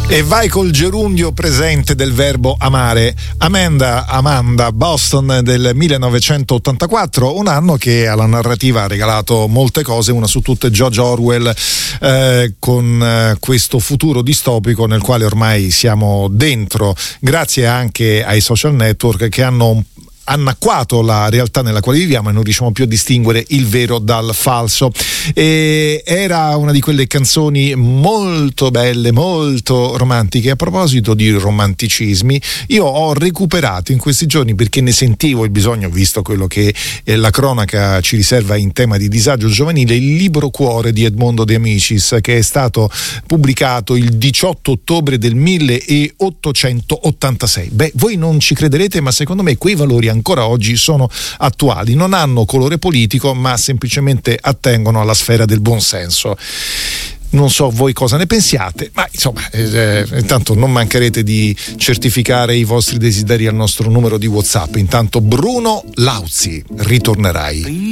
E vai col gerundio presente del verbo amare. Amanda, Boston del 1984, un anno che alla narrativa ha regalato molte cose, una su tutte George Orwell, con questo futuro distopico nel quale ormai siamo dentro, grazie anche ai social network che hanno annacquato la realtà nella quale viviamo e non riusciamo più a distinguere il vero dal falso. E era una di quelle canzoni molto belle, molto romantiche. A proposito di romanticismi, io ho recuperato in questi giorni, perché ne sentivo il bisogno, visto quello che la cronaca ci riserva in tema di disagio giovanile, il libro Cuore di Edmondo De Amicis, che è stato pubblicato il 18 ottobre del 1886. Beh, voi non ci crederete, ma secondo me quei valori ancora oggi sono attuali, non hanno colore politico, ma semplicemente attengono alla sfera del buonsenso. Non so voi cosa ne pensiate, ma insomma, intanto non mancherete di certificare i vostri desideri al nostro numero di WhatsApp. Intanto Bruno Lauzi, Ritornerai.